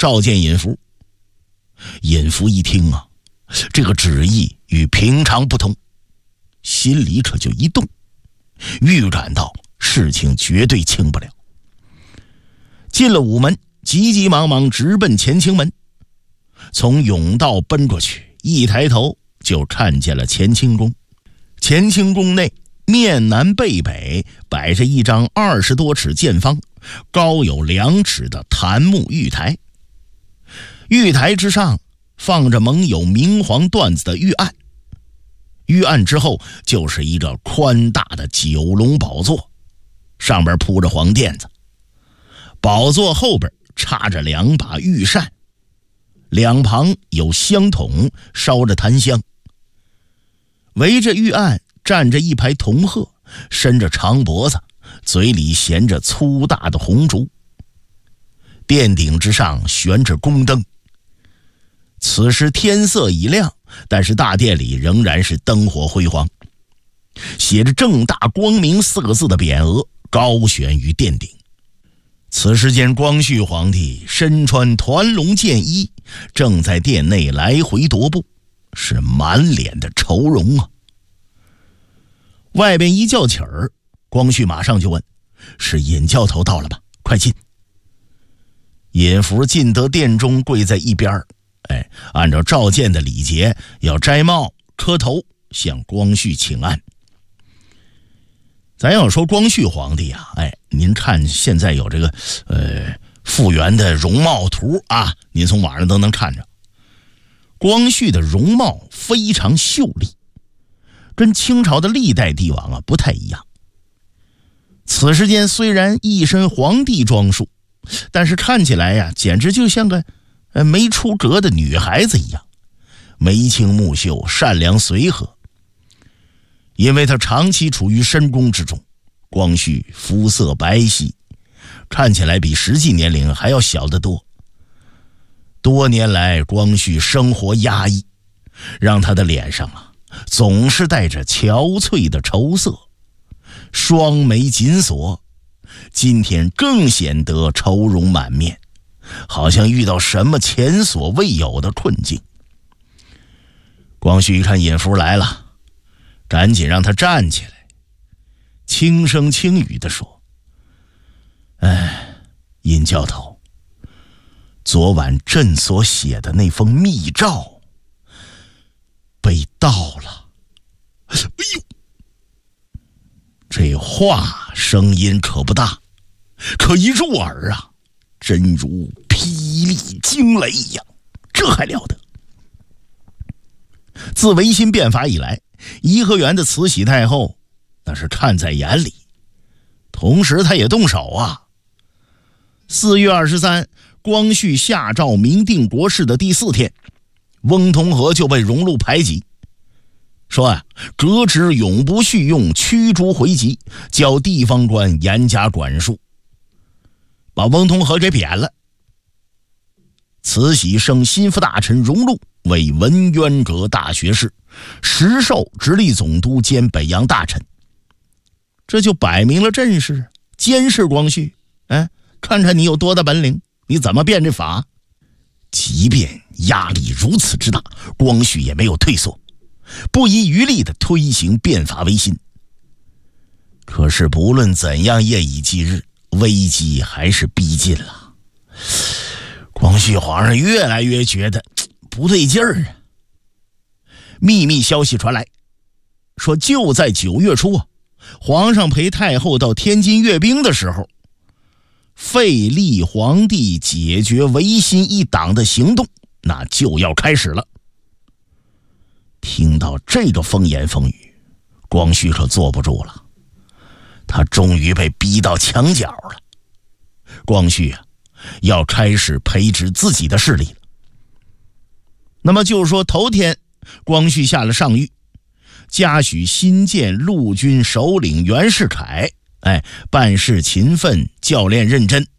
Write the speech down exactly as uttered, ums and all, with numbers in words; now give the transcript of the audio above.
召见尹福。尹福一听啊，这个旨意与平常不同，心里可就一动，预感到事情绝对轻不了。进了午门，急急忙忙直奔乾清门，从甬道奔过去，一抬头就看见了乾清宫。乾清宫内面南背北摆着一张二十多尺见方、高有两尺的檀木玉台，玉台之上放着蒙有明黄缎子的玉案，玉案之后就是一个宽大的九龙宝座，上边铺着黄垫子，宝座后边插着两把玉扇，两旁有香筒烧着檀香。围着玉案站着一排铜鹤，伸着长脖子，嘴里衔着粗大的红烛。殿顶之上悬着宫灯。此时天色已亮，但是大殿里仍然是灯火辉煌，写着正大光明四个字的匾额高悬于殿顶。此时间光绪皇帝身穿团龙剑衣，正在殿内来回踱步，是满脸的愁容啊。外边一叫起儿，光绪马上就问：是尹教头到了吗？快进。尹福进得殿中，跪在一边，哎，按照召见的礼节，要摘帽磕头向光绪请安。咱要说光绪皇帝啊，哎，您看现在有这个呃复原的容貌图啊，您从网上都能看着。光绪的容貌非常秀丽，跟清朝的历代帝王啊不太一样。此时间虽然一身皇帝装束，但是看起来呀、啊，简直就像个呃没出阁的女孩子一样，眉清目秀，善良随和。因为他长期处于深宫之中，光绪肤色白皙，看起来比实际年龄还要小得多。多年来光绪生活压抑，让他的脸上啊总是带着憔悴的愁色，双眉紧锁，今天更显得愁容满面，好像遇到什么前所未有的困境。光绪一看尹福来了，赶紧让他站起来，轻声轻语地说：哎，尹教头，昨晚朕所写的那封密诏被盗了。哎呦，这话声音可不大，可一入耳啊，真如霹雳惊雷一样，这还了得。自维新变法以来，颐和园的慈禧太后那是看在眼里，同时他也动手啊。四月二十三，光绪下诏明定国事的第四天，翁同龢就被荣禄排挤，说啊，革职永不续用，驱逐回籍，叫地方官严加管束，把翁同龢给贬了。慈禧升心腹大臣荣禄为文渊阁大学士，实授直隶总督兼北洋大臣。这就摆明了阵势，监视光绪，哎，看看你有多大本领，你怎么变这法。即便压力如此之大，光绪也没有退缩，不遗余力地推行变法维新。可是不论怎样夜以继日，危机还是逼近了。光绪皇上越来越觉得不对劲儿啊。秘密消息传来，说就在九月初啊，皇上陪太后到天津阅兵的时候，废立皇帝解决维新一党的行动那就要开始了。听到这个风言风语，光绪可坐不住了，他终于被逼到墙角了。光绪啊，要开始培植自己的势力了。那么就是说，头天光绪下了上谕，嘉许新建陆军首领袁世凯，哎，办事勤奋，教练认真，